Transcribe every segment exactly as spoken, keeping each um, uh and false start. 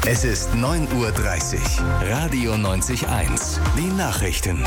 Es ist neun Uhr dreißig. Radio neunzig eins. Die Nachrichten.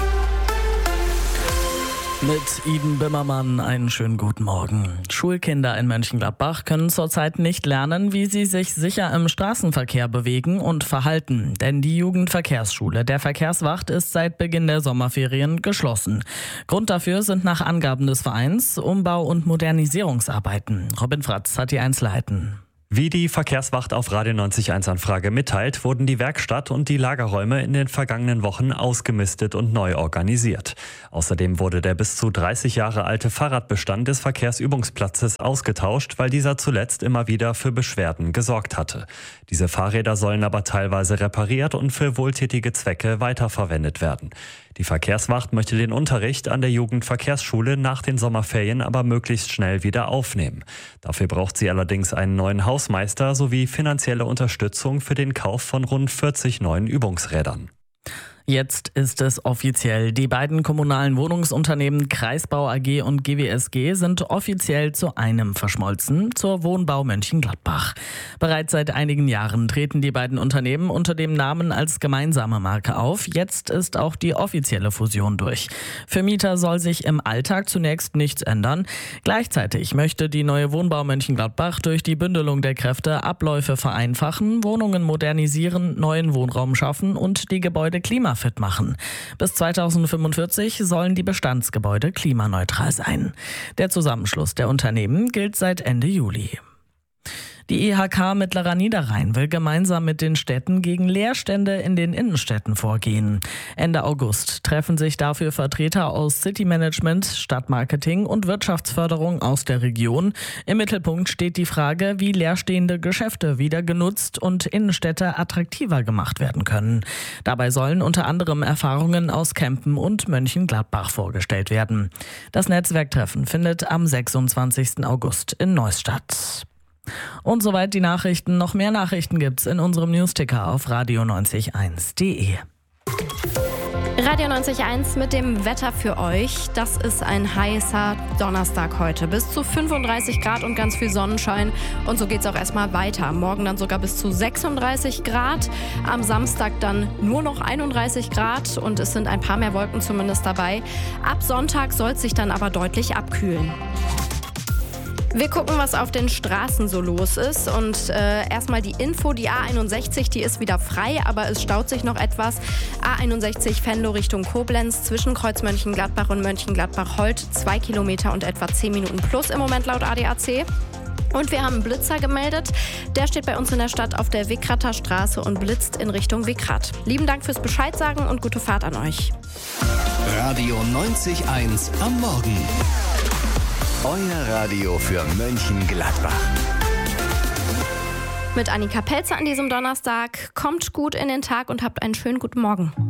Mit Iden Bimmermann einen schönen guten Morgen. Schulkinder in Mönchengladbach können zurzeit nicht lernen, wie sie sich sicher im Straßenverkehr bewegen und verhalten. Denn die Jugendverkehrsschule der Verkehrswacht ist seit Beginn der Sommerferien geschlossen. Grund dafür sind nach Angaben des Vereins Umbau- und Modernisierungsarbeiten. Robin Fratz hat die Einzelheiten. Wie die Verkehrswacht auf Radio neunzig eins Anfrage mitteilt, wurden die Werkstatt und die Lagerräume in den vergangenen Wochen ausgemistet und neu organisiert. Außerdem wurde der bis zu dreißig Jahre alte Fahrradbestand des Verkehrsübungsplatzes ausgetauscht, weil dieser zuletzt immer wieder für Beschwerden gesorgt hatte. Diese Fahrräder sollen aber teilweise repariert und für wohltätige Zwecke weiterverwendet werden. Die Verkehrswacht möchte den Unterricht an der Jugendverkehrsschule nach den Sommerferien aber möglichst schnell wieder aufnehmen. Dafür braucht sie allerdings einen neuen Hausmeister sowie finanzielle Unterstützung für den Kauf von rund vierzig neuen Übungsrädern. Jetzt ist es offiziell. Die beiden kommunalen Wohnungsunternehmen Kreisbau A G und G W S G sind offiziell zu einem verschmolzen, zur Wohnbau Mönchengladbach. Bereits seit einigen Jahren treten die beiden Unternehmen unter dem Namen als gemeinsame Marke auf. Jetzt ist auch die offizielle Fusion durch. Für Mieter soll sich im Alltag zunächst nichts ändern. Gleichzeitig möchte die neue Wohnbau Mönchengladbach durch die Bündelung der Kräfte Abläufe vereinfachen, Wohnungen modernisieren, neuen Wohnraum schaffen und die Gebäude klimafit machen. Bis zweitausendfünfundvierzig sollen die Bestandsgebäude klimaneutral sein. Der Zusammenschluss der Unternehmen gilt seit Ende Juli. Die I H K Mittlerer Niederrhein will gemeinsam mit den Städten gegen Leerstände in den Innenstädten vorgehen. Ende August treffen sich dafür Vertreter aus City Management, Stadtmarketing und Wirtschaftsförderung aus der Region. Im Mittelpunkt steht die Frage, wie leerstehende Geschäfte wieder genutzt und Innenstädte attraktiver gemacht werden können. Dabei sollen unter anderem Erfahrungen aus Kempen und Mönchengladbach vorgestellt werden. Das Netzwerktreffen findet am sechsundzwanzigsten August in Neuss statt. Und soweit die Nachrichten. Noch mehr Nachrichten gibt's in unserem Newsticker auf radio neunzig eins punkt de. Radio neunzig eins mit dem Wetter für euch. Das ist ein heißer Donnerstag heute. Bis zu fünfunddreißig Grad und ganz viel Sonnenschein. Und so geht's auch erstmal weiter. Morgen dann sogar bis zu sechsunddreißig Grad. Am Samstag dann nur noch einunddreißig Grad und es sind ein paar mehr Wolken zumindest dabei. Ab Sonntag soll es sich dann aber deutlich abkühlen. Wir gucken, was auf den Straßen so los ist und äh, erstmal die Info, die A einundsechzig, die ist wieder frei, aber es staut sich noch etwas. A einundsechzig Venlo Richtung Koblenz zwischen Kreuz Mönchengladbach und Mönchengladbach-Holt, zwei Kilometer und etwa zehn Minuten plus im Moment laut A D A C. Und wir haben einen Blitzer gemeldet, der steht bei uns in der Stadt auf der Wickrater Straße und blitzt in Richtung Wickrat. Lieben Dank fürs Bescheid sagen und gute Fahrt an euch. Radio neunzig eins am Morgen. Euer Radio für Mönchengladbach. Mit Annika Pelzer an diesem Donnerstag. Kommt gut in den Tag und habt einen schönen guten Morgen.